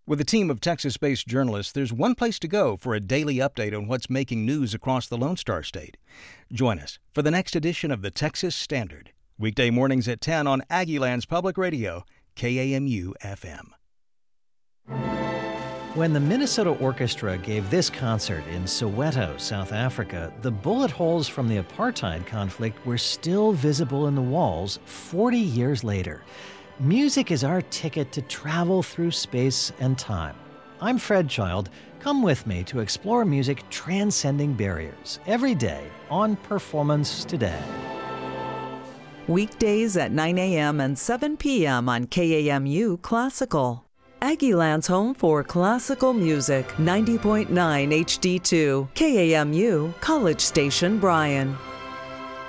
With a team of Texas-based journalists, there's one place to go for a daily update on what's making news across the Lone Star State. Join us for the next edition of the Texas Standard, weekday mornings at 10 on Aggieland's Public Radio, KAMU-FM. When the Minnesota Orchestra gave this concert in Soweto, South Africa, the bullet holes from the apartheid conflict were still visible in the walls 40 years later. Music is our ticket to travel through space and time. I'm Fred Child. Come with me to explore music transcending barriers every day on Performance Today. Weekdays at 9 a.m. and 7 p.m. on KAMU Classical. Aggieland's home for classical music, 90.9 HD2, KAMU, College Station, Bryan.